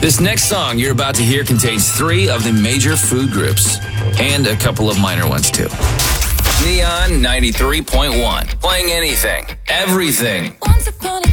This next song you're about to hear contains 3 of the major food groups, and a couple of minor ones too. Neon 93.1, playing anything, everything. Once upon a